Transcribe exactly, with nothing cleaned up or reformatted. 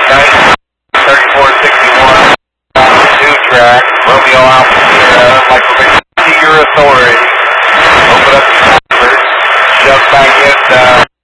thirty-four sixty-one, two track, Romeo Alpha Sierra, Michael Victor, to your authority. Open up the numbers, shove back in, uh,